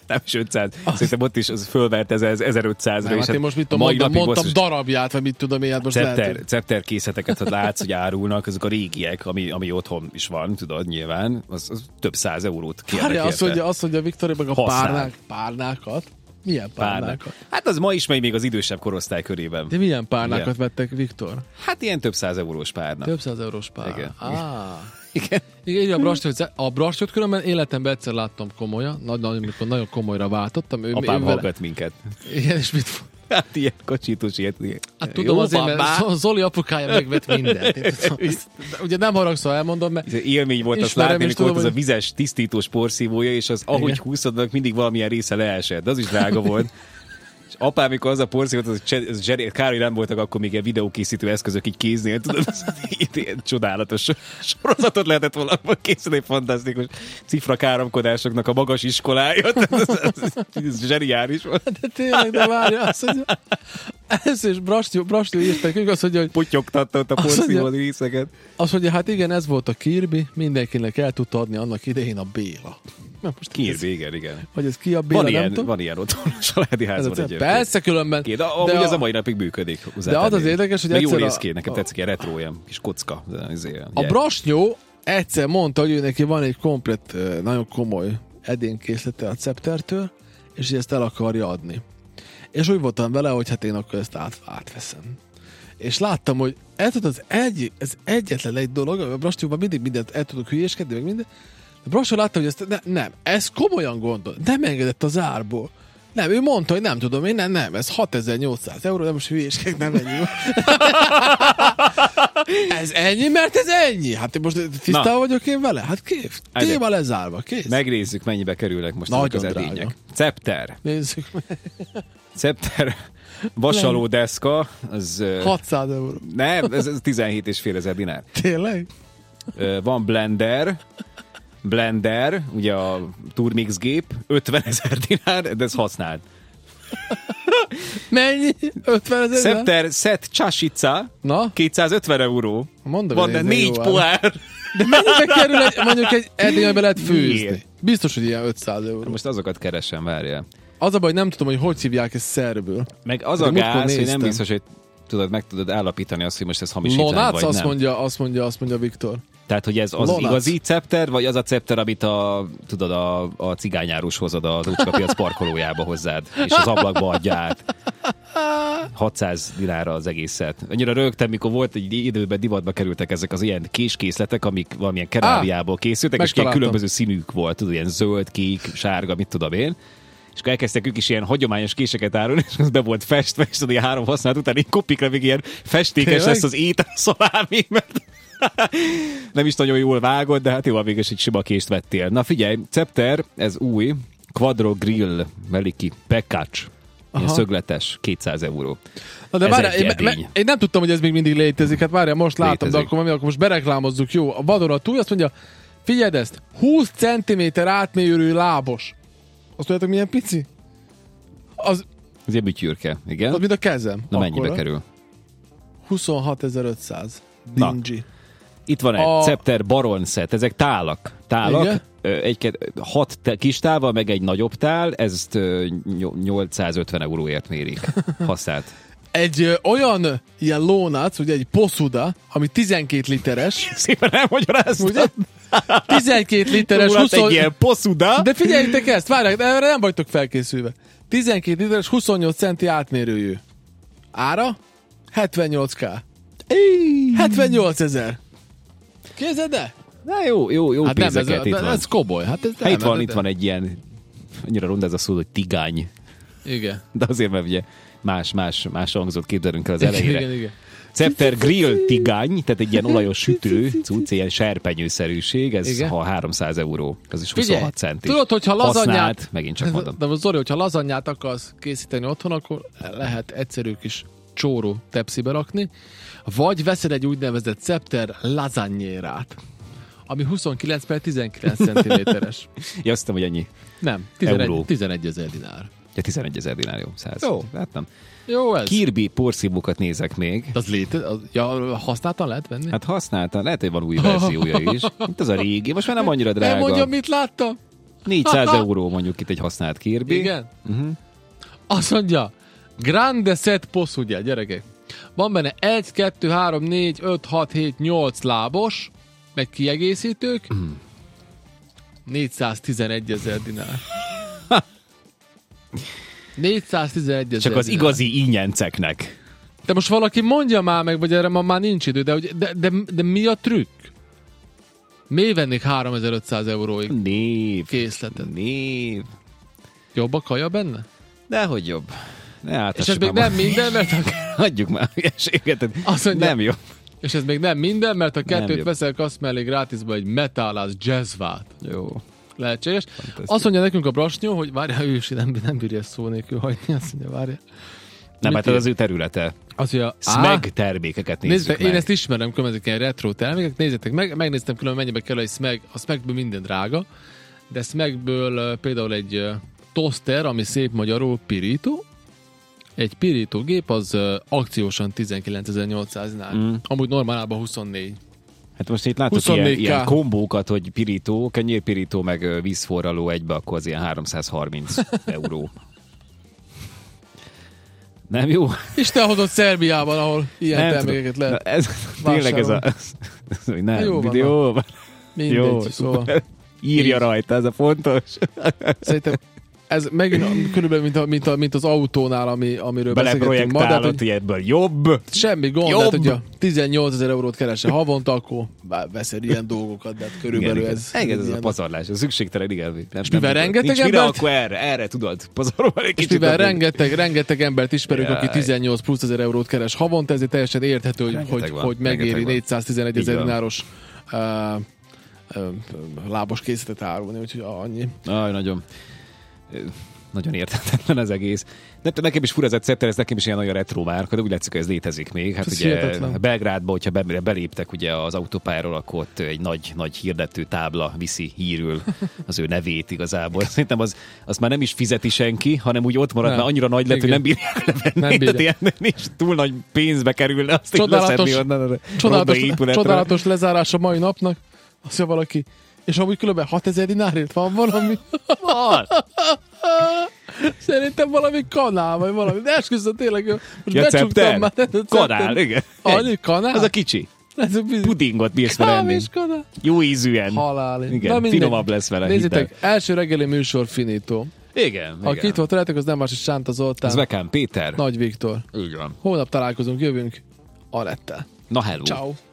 Nem is 500. Szerintem ott is az fölvert 1500-ra. Nem, hát én most mit tudom, mondtam darabját, vagy mit tudom én, hát most Cepter készleteket, ha látsz, hogy árulnak, azok a régiek, ami otthon is van, tudod, nyilván, az több 100 eurót kérnek érte. Azt mondja Viktor, meg a párnákat. Milyen párnákat? Hát az ma is megy még az idősebb korosztály körében. De milyen párnákat vettek, Viktor? Hát ilyen több 100 eurós párna. Több 100 eurós párna. Igen. Igen, a brastot különben életemben egyszer láttam komolyan, amikor nagyon komolyra váltottam. Apám hallgat minket. Igen, és mit... Hát ilyen kocsítós, ilyen... Hát tudom, azért, mert Zoli apukája megvett mindent. Ugye nem haragszol, elmondom, mert... Élmény volt azt látni, amikor volt az a vizes, tisztítós porszívója, és az ahogy húszodnak, mindig valamilyen része leesett. De az is drága volt. És apám, amikor az a porszívót, az kár, hogy nem voltak akkor még ilyen videókészítő eszközök így kéznél, tudod, az csodálatos sorozatot lehetett valahol készíteni, fantasztikus cifrakáromkodásoknak a magas iskolája. Ez zseniális volt. De tényleg, de várja, azt mondja, először is Brastó írták, azt mondja, hogy... Putyogtatta ott a porszívó részeket. Azt mondja, hát igen, ez volt a Kirby, mindenkinek el tudta adni annak idején a Béla. Most Kirby, igen. Hogy ez ki a Béla, van ilyen otthon a családi házban egyébként. Persze, különben. De amúgy ez a mai napig működik. De az érdekes, hogy egyszer... Jó néz ki, nekem tetszik ilyen retro, ilyen kis kocka. A Brasnyó egyszer mondta, hogy ő neki van egy komplett, nagyon komoly edénkészlete a Ceptertől, és ezt el akarja adni. És úgy voltam vele, hogy hát én akkor ezt átveszem. És láttam, hogy ez egyetlen egy dolog, a Brasnyóban mindig mindent el tudok hülyéskedni, meg minden. De Brasnyó látta, hogy ezt komolyan gondol, nem engedett az árból. Nem, ő mondta, hogy nem tudom, én nem, ez 6800 euró, de most hülyéskedek, nem ennyi. Ez ennyi, mert ez ennyi. Hát én most tisztában vagyok én vele? Hát kész. Téma lezárva, kész. Megnézzük, mennyibe kerülnek most ezek az edények. Cepter. Nézzük meg. Cepter. Vasaló deszka. Az, 600 euró. Nem, ez 17,5 ezer dinár. Tényleg? Van blender, ugye a Turmix gép, 50 000 dinár, de ez használt. Mennyi? 50 000? Cepter set csasica, 250 euró. Mondom, van, de 4 pohár. De mennyibe kerül mondjuk egy edény, amiben lehet főzni? Biztos, hogy ilyen 500 euró. Most azokat keresem, várjál. Az a baj, nem tudom, hogy hívják ezt szerből. Meg az a gáz, hogy nem biztos, hogy meg tudod állapítani azt, hogy most ez hamisítvány vagy nem. Azt mondja Viktor. Tehát, hogy ez az igazi Cepter, vagy az a Cepter, amit a cigányárus hozod az Ócskapiac parkolójába hozzád, és az ablakba adja át. 600 dinárra az egészet. Annyira rögtem, mikor volt egy időben divatba kerültek ezek az ilyen késkészletek, amik valamilyen kerámiából készültek, és ilyen különböző színük volt, tudod, ilyen zöld, kék, sárga, mit tudom én. És akkor elkezdtek ők is ilyen hagyományos késeket árulni, és az be volt festve, és tudod, ilyen 3 használat után így kopikra még ilyen festékes lesz az étel szalámi, mert nem is nagyon jól vágod, de hát jó, végül egy sima kést vettél. Na figyelj, Cepter, ez új, Quadro Grill Veliki Pekacs, ilyen szögletes, 200 euró. Na de várjál, én nem tudtam, hogy ez még mindig létezik, hát várjál, most látom, létezik. De akkor most bereklámozzuk, jó, a vadonatúj azt mondja, figyeld ezt, 20 cm átmérőjű lábos. Azt tudjátok, milyen pici? Az egy bütyürke, igen. Az mint a kezem. Na mennyibe kerül? 26.500. Dingy. Itt van egy Cepter Baron set, ezek tálak. Egy 6 kis tálval, meg egy nagyobb tál, ezt 850 euróért mérik. Használt. Egy olyan ilyen lónac, ugye egy poszuda, ami 12 literes. Szépen elmagyaráztad. Ugye? 12 literes, 20... egy ilyen poszuda. De figyeljétek ezt, várják, erre nem vagytok felkészülve. 12 literes, 28 centi átmérőjű. Ára? 78k. 78 000. Képzeld el? Na jó hát pénzeket nem, itt van. Ez komoly. Hát ez itt van egy ilyen, annyira ronda ez a szó, hogy tigány. Igen. De azért, mert ugye más hangzott, képzelünk el az elejére. Igen. Cepter Grill tigány, tehát egy ilyen olajos sütő, cucc, ilyen serpenyőszerűség, ez 300 euró. Ez is 26 centi. Tudod, hogyha lazanyát... Megint csak mondom. De Zoli, hogyha lazanyát akarsz készíteni otthon, akkor lehet egyszerű kis csóró tepsibe rakni, vagy veszed egy úgynevezett Cepter lazagnérát, ami 29 per 19 cm-es. Ja, azt hiszem, hogy ennyi. Nem, 11 000 dinár. Ja, 11 000 dinár, jó. 100. Jó. Láttam. Jó ez. Kirby porszívókat nézek még. Az használtan lehet venni? Hát használtan, lehet, hogy van új verziója is. Itt az a régi, most már nem annyira drága. Nem mondjam, mit láttam? 400 euró mondjuk itt egy használt Kirby. Igen? Azt mondja, Grande Set Posugyel, gyerekek. Van benne 1, 2, 3, 4, 5, 6, 7, 8 lábos, meg kiegészítők. 411 000 dinár. 411 000 Csak az igazi ingyenceknek. De most valaki mondja már meg, vagy erre már nincs idő, de mi a trükk? Miért vennék 3500 euróig készletet? Név. Jobb a kaja benne? Dehogy jobb. És ez még nem minden, mert Adjuk már hülyeséget. Nem jó. És ez még nem minden, mert ha kettőt veszel, kapsz mellé grátisba egy Metalász jazzvát. Jó. Lehetséges. Azt mondja nekünk a Brasnyó, hogy várja, ő is nem bírja szó nélkül hagyni, azt mondja, várja. Nem, hát ez az ő területe. Azt mondja, Smeg termékeket nézzük meg. Én ezt ismerem, ezek ilyen retro termékek, nézzétek meg, megnéztem külön mennyibe kell egy Smeg, a Smegből minden drága, de Smegből például egy toaster, ami szép magyarul pirító, egy pirító gép az akciósan 19.800 dinár. Amúgy normálában 24. Hát most itt látod ilyen kombókat, hogy pirító, kenyérpirító, meg vízforraló egybe, akkor az ilyen 330 euró. Nem jó? Isten hozott Szerbiában, ahol ilyen termékeket lehet tényleg ez a... Nem, jó videó. Mindegy, jó, szóval. Írja rajta, ez a fontos. Szerintem ez megint körülbelül, mint az autónál, amiről beszélgettünk ma. Beleprojektálod, hogy ebből jobb. Semmi gond, jobb. Hát, hogyha 18 000 eurót keresel havonta, akkor veszel ilyen dolgokat, de hát körülbelül igen, ez. Igen, ez a pazarlás, ez szükségtelen, igen. És mivel rengeteg embert... akkor erre tudod pazarolni. És mivel rengeteg embert ismerünk, aki 18 plusz 1000 eurót keres havonta, ezért teljesen érthető, hogy megéri 411 000 dináros lábos készletet árulni, úgyhogy annyi. Nagyon érthetetlen az egész. Nekem is fura ez a Scepter, ez nekem is ilyen nagyon retro márka, de úgy látszik, hogy ez létezik még. Hát ez ugye Belgrádba, hogyha beléptek ugye az autópályáról, akkor ott egy nagy hirdető tábla viszi hírül az ő nevét igazából. Szerintem az már nem is fizeti senki, hanem úgy ott marad, mert annyira nagy lett, hogy nem bírják levenni. Tehát ilyen is túl nagy pénzbe kerülne azt csodálatos lezárás a mai napnak. Azt mondja valaki, és amúgy különben 6000 dinárért van valami. Van. Szerintem valami kanál, vagy valami. De esküszöm tényleg, most becsuktam már. Kanál, igen. Annyi kanál? Az a kicsi. Pudingot bírsz venni. Jó ízűen. Halál. Igen, finomabb lesz vele. Nézzétek, első reggeli műsor finito. Igen. Aki itt volt veletek, az nem más, is Sánta Zoltán. Az Vekán Péter. Nagy Viktor. Így van. Holnap találkozunk, jövünk Alettel. Na hello. Ciao.